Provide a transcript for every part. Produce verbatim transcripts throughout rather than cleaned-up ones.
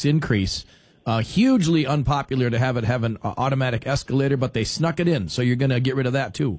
tax increase. Uh, hugely unpopular to have it have an uh, automatic escalator, but they snuck it in. So you're going to get rid of that too.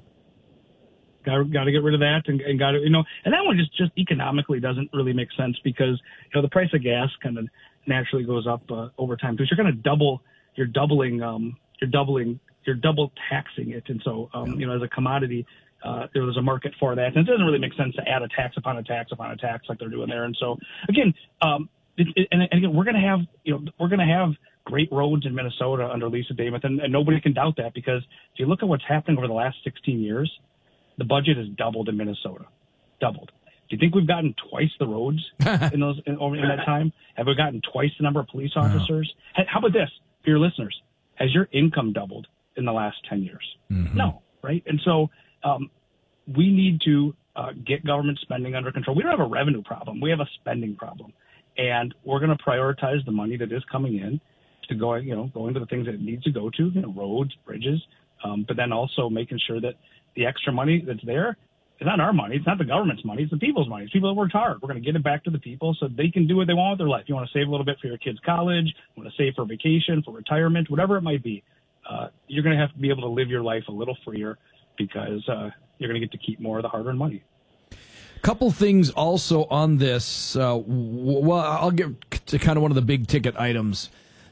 Got got to get rid of that, and, and got to, you know, and that one just, just economically doesn't really make sense because, you know, the price of gas kind of naturally goes up uh, over time because you're going to double, you're doubling, um, you're doubling, you're double taxing it, and so um, you know, as a commodity, uh, there was a market for that, and it doesn't really make sense to add a tax upon a tax upon a tax like they're doing there, and so again, um, it, it, and, and again, we're going to have, you know, we're going to have great roads in Minnesota under Lisa Dameth, and, and nobody can doubt that because if you look at what's happening over the last sixteen years. The budget has doubled in Minnesota, doubled. Do you think we've gotten twice the roads in those in, over in that time? Have we gotten twice the number of police officers? No. How about this for your listeners? Has your income doubled in the last ten years? Mm-hmm. No, right? And so um, we need to uh, get government spending under control. We don't have a revenue problem. We have a spending problem, and we're going to prioritize the money that is coming in to go, you know, going to the things that it needs to go to, you know, roads, bridges, um, but then also making sure that the extra money that's there is not our money. It's not the government's money. It's the people's money. It's people that worked hard. We're going to get it back to the people so they can do what they want with their life. You want to save a little bit for your kids' college, you want to save for vacation, for retirement, whatever it might be. Uh, you're going to have to be able to live your life a little freer because uh, you're going to get to keep more of the hard-earned money. Couple things also on this. Uh, well, I'll get to kind of one of the big-ticket items.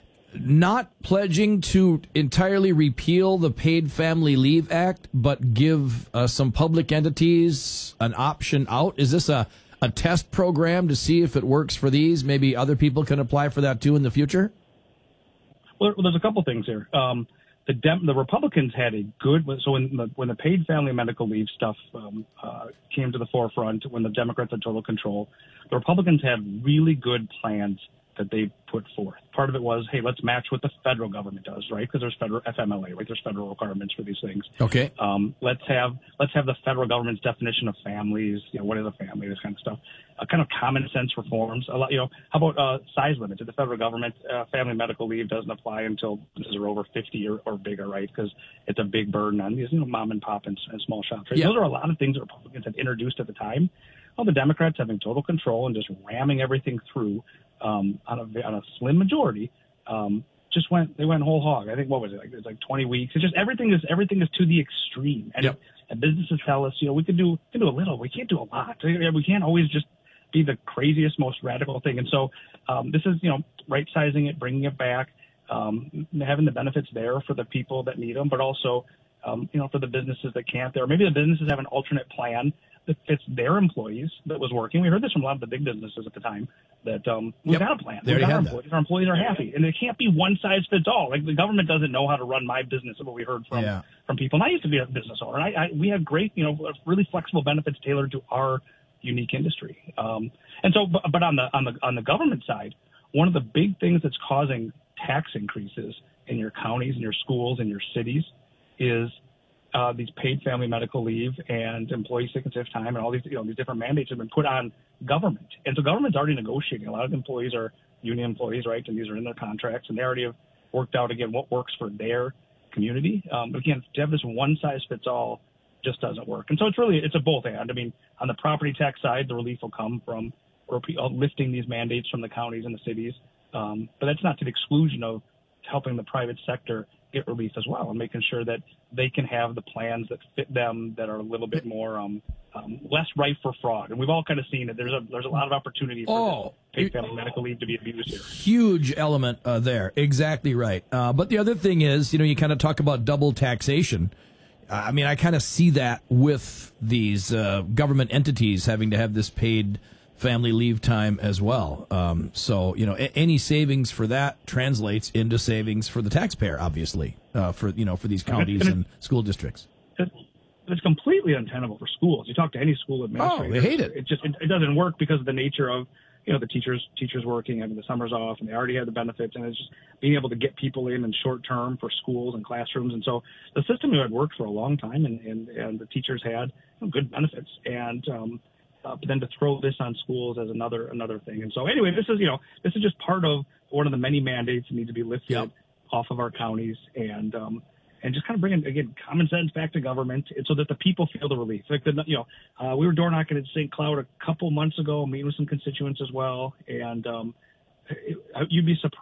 Not pledging to entirely repeal the Paid Family Leave Act, but give uh, some public entities an option out. Is this a, a test program to see if it works for these? Maybe other people can apply for that too in the future? Well, there's a couple things here. Um, the Dem- the Republicans had a good – so when the, when the paid family medical leave stuff um, uh, came to the forefront, when the Democrats had total control, the Republicans had really good plans that they put forth. Part of it was, hey, let's match what the federal government does, right? Because there's federal F M L A, right? There's federal requirements for these things. Okay. Um, let's have let's have the federal government's definition of families. You know, what is a family? This kind of stuff. Uh, kind of common sense reforms. A lot, you know, how about uh, size limits? In the federal government, uh, family medical leave doesn't apply until businesses are over fifty or, or bigger, right? Because it's a big burden on these, you know, mom and pop and, and small shops. Right? Yeah. Those are a lot of things that Republicans had introduced at the time. Well, the Democrats having total control and just ramming everything through. Um, on a on a slim majority, um, just went they went whole hog. I think what was it like? It was like twenty weeks. It's just everything is everything is to the extreme. And, yep. and businesses tell us, you know, we can do we can do a little. We can't do a lot. We can't always just be the craziest, most radical thing. And so um, this is, you know, right sizing it, bringing it back, um, having the benefits there for the people that need them, but also um, you know, for the businesses that can't. There, maybe the businesses have an alternate plan that fits their employees that was working. We heard this from a lot of the big businesses at the time that um, we've yep. got a plan. We've got our that. employees. Our employees are happy. And it can't be one size fits all. Like the government doesn't know how to run my business, is what we heard from, yeah. from people. And I used to be a business owner. I, I, we had great, you know, really flexible benefits tailored to our unique industry. Um, and so, but, but on the, on the, on the government side, one of the big things that's causing tax increases in your counties and your schools and your cities is Uh, these paid family medical leave and employee sick and safe time and all these, you know, these different mandates have been put on government. And so government's already negotiating. A lot of employees are union employees, right? And these are in their contracts and they already have worked out, again, what works for their community. Um, but again, to have this one size fits all just doesn't work. And so it's really, it's a both and. I mean, on the property tax side, the relief will come from lifting these mandates from the counties and the cities. Um, but that's not to the exclusion of helping the private sector get relief as well and making sure that they can have the plans that fit them that are a little bit more um, um, less rife for fraud. And we've all kind of seen it. There's a there's a lot of opportunity for oh, paid family medical leave to be abused here. Huge element uh, there. Exactly right. Uh, but the other thing is, you know, you kind of talk about double taxation. Uh, I mean, I kind of see that with these uh, government entities having to have this paid family leave time as well. Um, so, you know, a- any savings for that translates into savings for the taxpayer, obviously, uh, for, you know, for these counties and, and school districts. It's completely untenable for schools. You talk to any school administrator. Oh, they hate it. It just, it, it doesn't work because of the nature of, you know, the teachers, teachers working, having the summers off, and they already have the benefits, and it's just being able to get people in in short term for schools and classrooms. And so the system had worked for a long time, and, and, and the teachers had you know, good benefits. And, um, Uh, but then to throw this on schools as another another thing. And so anyway, this is, you know, this is just part of one of the many mandates that need to be lifted yep. off of our counties and um, and just kind of bringing, again, common sense back to government and so that the people feel the relief. Like, the, you know, uh, we were door knocking at Saint Cloud a couple months ago, meeting with some constituents as well. And um, it, you'd be surprised.